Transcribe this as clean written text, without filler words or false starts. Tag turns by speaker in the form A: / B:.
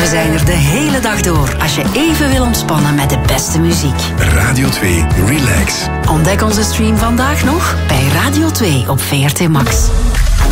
A: zijn er de hele dag door als je even wil ontspannen met de beste muziek.
B: Radio 2 Relax.
A: Ontdek onze stream vandaag nog bij Radio 2 op VRT Max.